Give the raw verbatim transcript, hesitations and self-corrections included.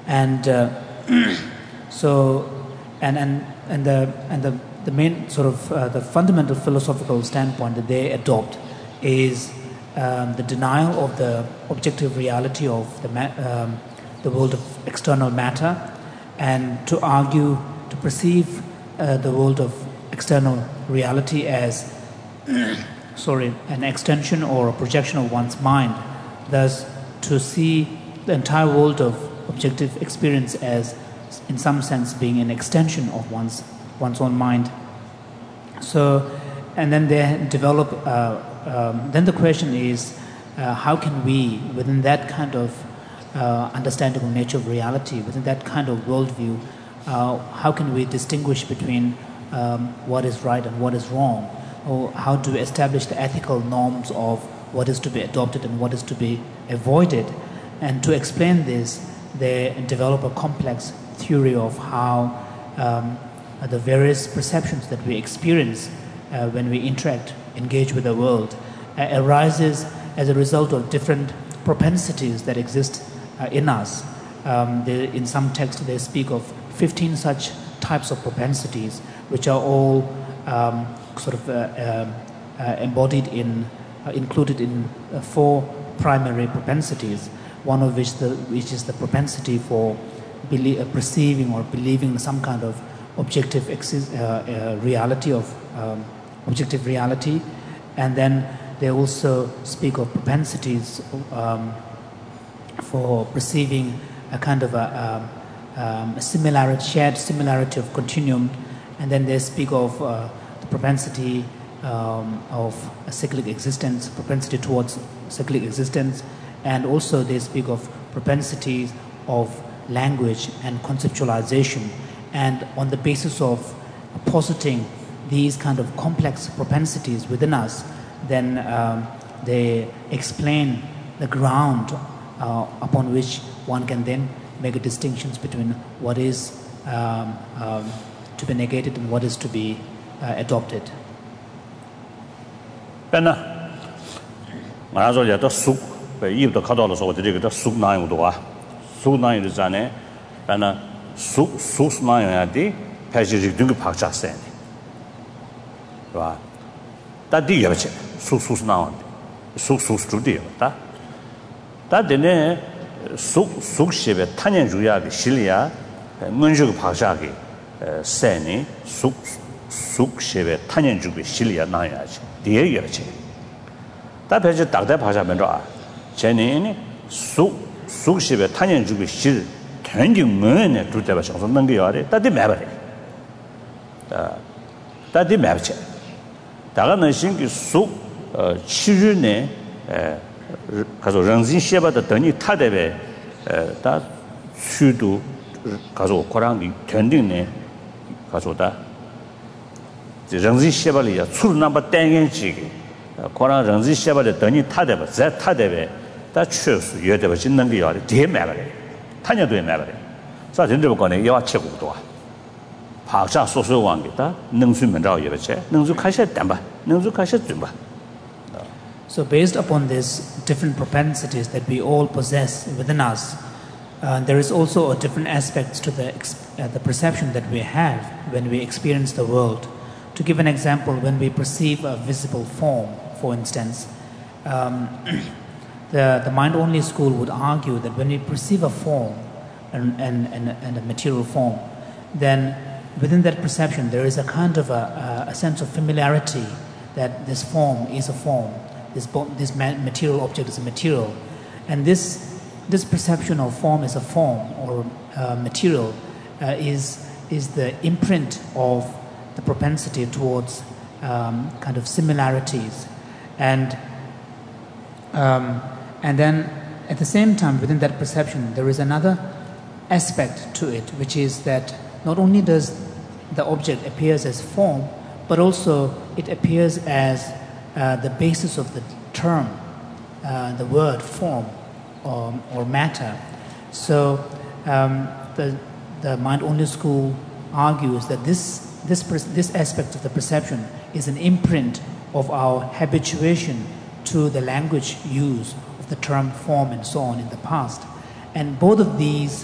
And uh, so, and, and, and, the, and the, the main sort of uh, the fundamental philosophical standpoint that they adopt is um, the denial of the objective reality of the, ma- um, the world of external matter, and to argue, to perceive uh, the world of external reality as sorry, an extension or a projection of one's mind. Thus, to see the entire world of objective experience as, in some sense, being an extension of one's one's own mind. So, and then they develop. Uh, um, then the question is, uh, how can we, within that kind of uh, understanding of nature of reality, within that kind of worldview, uh, how can we distinguish between um, what is right and what is wrong? Or how to establish the ethical norms of what is to be adopted and what is to be avoided. And to explain this, they develop a complex theory of how um, the various perceptions that we experience uh, when we interact, engage with the world, uh, arises as a result of different propensities that exist uh, in us. Um, they, in some texts, they speak of fifteen such types of propensities, which are all um, sort of uh, uh, uh, embodied in, uh, included in uh, four primary propensities. One of which, the, which is the propensity for belie- uh, perceiving or believing some kind of objective exi- uh, uh, reality of um, objective reality, and then they also speak of propensities um, for perceiving a kind of a, um, um, a similarity, shared similarity of continuum, and then they speak of uh, propensity um, of a cyclic existence, propensity towards cyclic existence, and also they speak of propensities of language and conceptualization. And on the basis of positing these kind of complex propensities within us, then um, they explain the ground uh, upon which one can then make a distinctions between what is um, um, to be negated and what is to be Uh, adopted. Bena, 我说也都熟，被一都看到了说，我这个都熟难用多啊，熟难用的啥呢？本来熟熟难用呀的，还是这个拍下山的，是吧？但第一不去，熟熟难用的，熟熟熟的的，但的呢，熟熟些呗，他年主要的心里啊，我这个拍下的，呃，山呢熟。熟悉的他人就被心里也难下去，第一个去。但别是大家拍下面着啊，前年呢熟熟悉的他人就被心，天津门呢都在把想说能个要的，但得买不来，啊，但得买不起。大家能心个熟，呃，其余呢，呃，他说人生写把的等于他的呗，呃，他许多，他说可能的天津呢，他说的。人生写把里啊，除了那么单元几个，可能人生写把的等于他的吧，在他的呗，但确实有的吧，就能够要的，这买不来，他家都也买不来，所以人这么讲呢，要吃过多，爬下说说完给他，能水门着也不吃，能水开些蛋吧，能水开些准吧。 So based upon these different propensities that we all possess within us, uh, there is also a different aspects to the uh, the perception that we have when we experience the world. To give an example, when we perceive a visible form, for instance, um, the, the mind-only school would argue that when we perceive a form and, and, and, and a material form, then within that perception there is a kind of a, a sense of familiarity that this form is a form, this, this material object is a material. And this, this perception of form as a form or uh, material uh, is, is the imprint of the propensity towards um, kind of similarities, and um, and then at the same time within that perception there is another aspect to it, which is that not only does the object appears as form, but also it appears as uh, the basis of the term, uh, the word form or, or matter. So um, the the mind-only school argues that this This, this aspect of the perception is an imprint of our habituation to the language use of the term form and so on in the past. And both of these